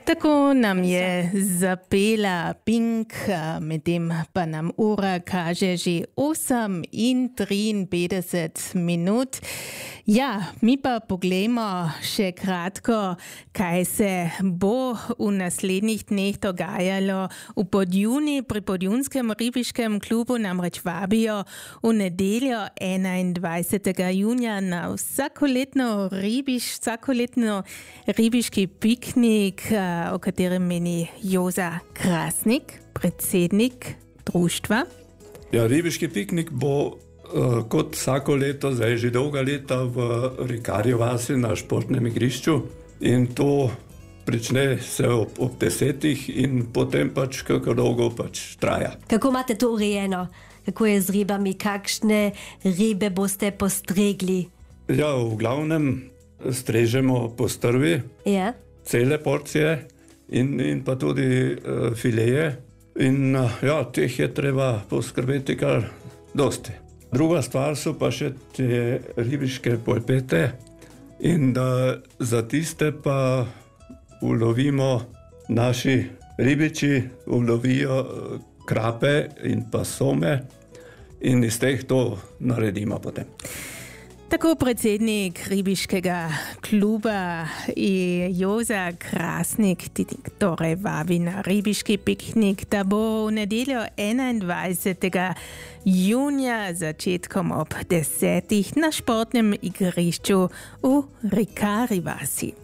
Tako nam je zapela Pink, medtem pa nam ura kaže že 8:53 minut. Ja, mi pa poglejmo še kratko, kaj se bo v naslednjih dneh dogajalo v Podjuni. Pri Podjunskem ribiškem klubu namreč vabijo v nedeljo 21. junija na vsakoletno ribiški piknik, o katerem meni Joza Krasnik, predsednik društva. Ja, ribiški piknik bo kot vsako leto, zdaj že dolga leta v Rikarji vasi na športnem igrišču, in to prične se ob 10 in potem pač kako dolgo pač traja. Kako imate to urejeno? Kako je z ribami? Kakšne ribe boste postregli? Ja, v glavnem strežemo postrvi, cele porcije in pa tudi fileje. In ja, teh je treba poskrbeti kar dosti. Druga stvar so pa še te ribiške polpete, in za tiste pa ulovimo naši ribiči, ulovijo krape in pa some in iz teh to naredimo potem. Tako predsednik ribiškega kluba Joza Krasnik torej vabi na ribiški piknik, da bo v nedeljo 21. junija začetkom ob 10 na športnem igrišču v Rikarji vasi.